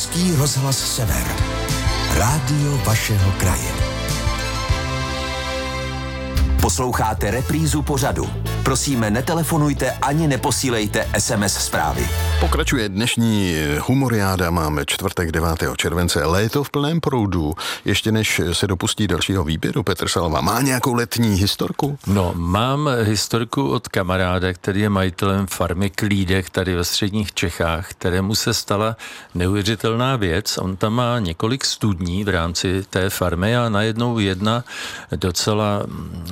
Český rozhlas Sever. Rádio vašeho kraje. Posloucháte reprízu pořadu. Prosíme, netelefonujte ani neposílejte SMS zprávy. Pokračuje dnešní humoriáda, máme čtvrtek 9. července, léto v plném proudu. Ještě než se dopustí dalšího výběru, Petr Salva má nějakou letní historku? No, mám historku od kamaráda, který je majitelem farmy Klídek tady ve středních Čechách, kterému se stala neuvěřitelná věc. On tam má několik studní v rámci té farmy a najednou jedna docela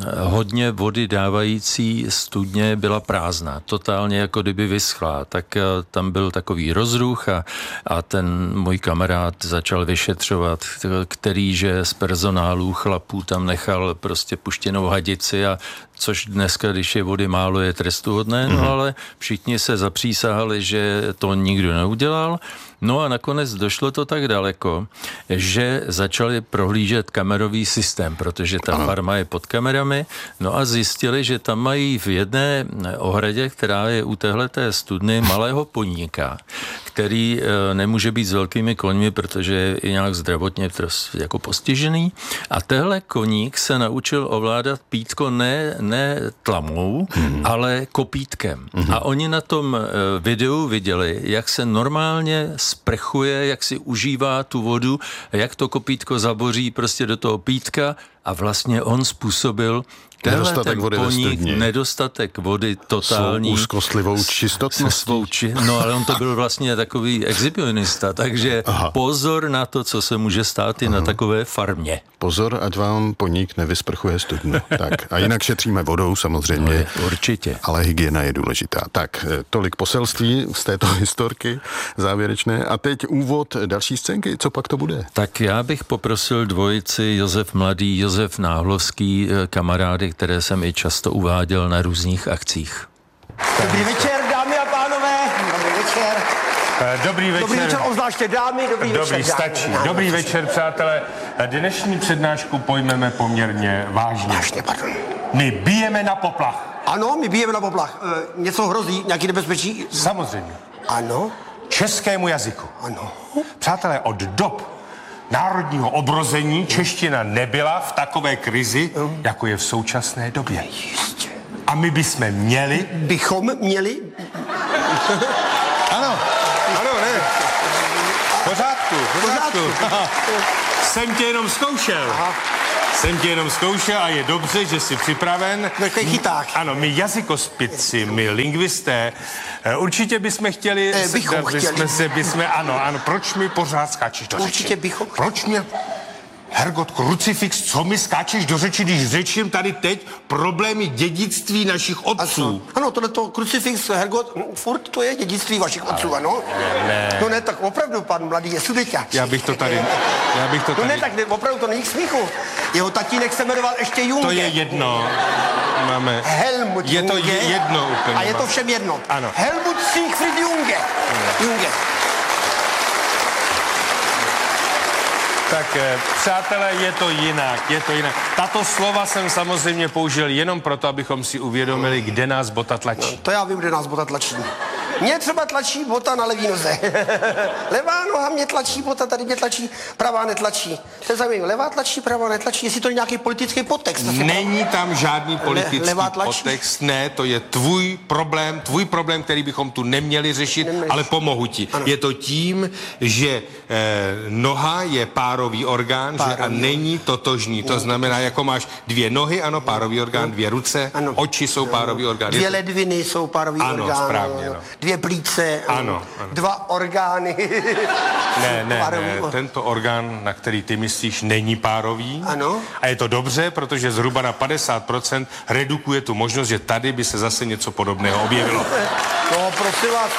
hodně vody dávající studně byla prázdná, totálně jako kdyby vyschlá, tak tam byl takový rozruch a ten můj kamarád začal vyšetřovat, kterýže z personálu chlapů tam nechal prostě puštěnou hadici a což dneska, když je vody málo, je trestuhodné, no ale všichni se zapřísahali, že to nikdo neudělal. No a nakonec došlo to tak daleko, že začali prohlížet kamerový systém, protože ta farma je pod kamerami, no a zjistili, že tam mají v jedné ohradě, která je u téhleté studny, malého poníka, který nemůže být s velkými koňmi, protože je i nějak zdravotně jako postižený. A tehle koník se naučil ovládat pítko ne tlamou, ale kopítkem. A oni na tom videu viděli, jak se normálně sprchuje, jak si užívá tu vodu, jak to kopítko zaboří prostě do toho pítka a vlastně on způsobil nedostatek vody ve studni. Nedostatek vody totální. S úzkostlivou čistotností. No ale on to byl vlastně takový exhibionista, takže pozor na to, co se může stát i na takové farmě. Pozor, ať vám poník nevysprchuje studnu. Tak, a jinak šetříme vodou samozřejmě. No, určitě. Ale hygiena je důležitá. Tak, tolik poselství z této historky závěrečné. A teď úvod další scénky. Co pak to bude? Tak já bych poprosil dvojici Josef Mladý, Josef Náhlovský, kamarády, které jsem i často uváděl na různých akcích. Dobrý večer, dámy a pánové. Dobrý večer. Dobrý večer. Dobrý večer, obzvláště dámy. Dobrý stačí. Dobrý večer, přátelé. Dnešní přednášku pojmeme poměrně vážně. Vážně, pardon. My bijeme na poplach. Ano, my bijeme na poplach. Něco hrozí, nějaký nebezpečí? Samozřejmě. Ano. Českému jazyku. Ano. Přátelé, od dob národního obrození čeština nebyla v takové krizi, jako je v současné době. Jistě. A my bychom měli... Bychom měli... Ano, ne. Pořádku. Jsem tě jenom zkoušel. Jsem tě jenom zkoušel a je dobře, že jsi připraven. Takový chyták. Ano, my jazykospici, my lingvisté, určitě bychom chtěli... Ano, proč mi pořád skáčeš do řeči? Určitě bychom chtěli. Proč mě... Hergot, krucifix, co mi skáčeš do řeči, když řečím tady teď problémy dědictví našich otců? Ano, tohleto krucifix, Hergot, furt to je dědictví vašich otců, ano? Ne. No ne, tak opravdu, pan Mladý je sudeťák. Já bych to tady... No ne, tak opravdu to není k smíchu. Jeho tatínek se jmenoval ještě Junge. To je jedno. Máme... Helmut Je to Junge. jedno úplně. A je to všem jedno. Ano. Helmut Siegfried Junge. Junge. Tak, přátelé, je to jinak. Tato slova jsem samozřejmě použil jenom proto, abychom si uvědomili, kde nás bota tlačí. No, to já vím, kde nás bota tlačí. Mě třeba tlačí bota na levý noze. Levá noha mě tlačí, bota tady mě tlačí, pravá netlačí. To je zajímavé. Levá tlačí, pravá netlačí. Jestli to je nějaký politický podtext. Není tam žádný politický podtext. Ne, to je tvůj problém, který bychom tu neměli řešit, ale pomohu ti. Ano. Je to tím, že noha je párový orgán, že a není totožný. To znamená, jako máš dvě nohy, ano, párový orgán, dvě ruce, ano. Oči jsou párový orgán. Dvě ledviny jsou párový orgán. Ano, správně, no. Dvě plíce, ano. Dva orgány. Ne, tento orgán, na který ty myslíš, není párový. Ano. A je to dobře, protože zhruba na 50% redukuje tu možnost, že tady by se zase něco podobného objevilo. No, prosím vás.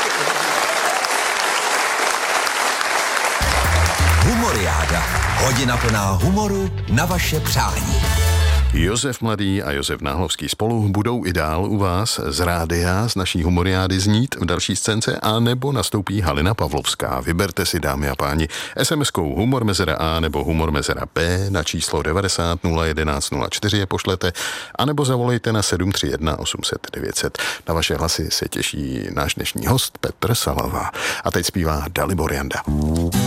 Humoriáda. Hodina plná humoru na vaše přání. Josef Mladý a Josef Náhlovský spolu budou i dál u vás z rádia, z naší humoriády znít v další scénce, a nebo nastoupí Halina Pavlovská. Vyberte si, dámy a páni, SMS-kou humor mezera A nebo humor mezera B na číslo 90 011 04 je pošlete, anebo zavolejte na 731 800 900. Na vaše hlasy se těší náš dnešní host Petr Salava. A teď zpívá Dalibor Janda.